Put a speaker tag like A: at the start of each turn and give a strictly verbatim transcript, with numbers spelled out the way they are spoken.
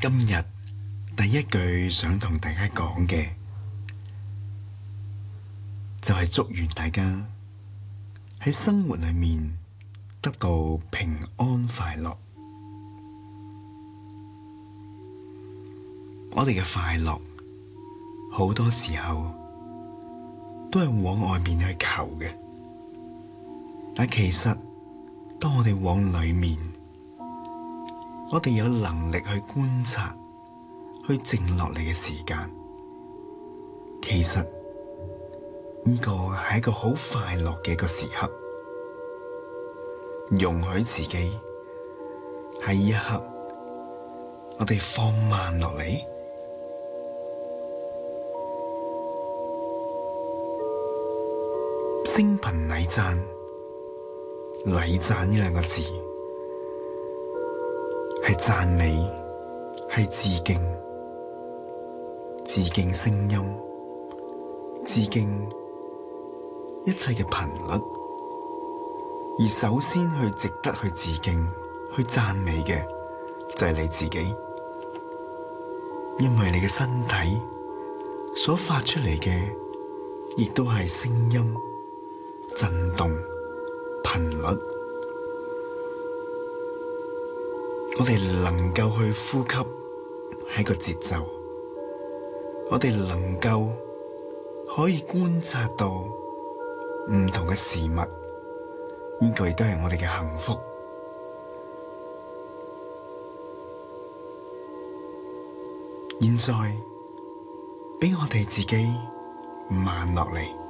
A: 今日第一句想同大家講嘅就係祝願大家喺生活裏面得到平安快樂。我哋嘅快樂好多時候都係往外面去求嘅，但其實當我哋往裏面，我哋有能力去觀察、去靜落嚟嘅時間，其實呢個係一個好快樂嘅一個時刻。容許自己喺呢一刻，我哋放慢落嚟，聲頻禮讚，禮讚呢兩個字係讚美，係致敬，致敬聲音，致敬一切嘅頻率。而首先去值得去致敬、去讚美嘅就係你自己，因為你嘅身體所發出嚟嘅，亦都係聲音、震動、頻率。我哋能夠去呼吸係個節奏，我哋能夠可以觀察到唔同嘅事物。呢個亦都係我哋嘅幸福。現在俾我哋自己慢落嚟。